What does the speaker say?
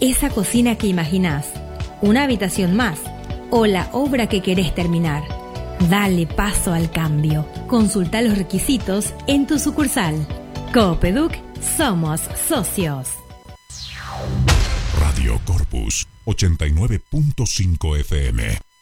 esa cocina que imaginás, una habitación más o la obra que querés terminar. Dale paso al cambio. Consulta los requisitos en tu sucursal. Coopeduc, somos socios. Radio Corpus 89.5 FM.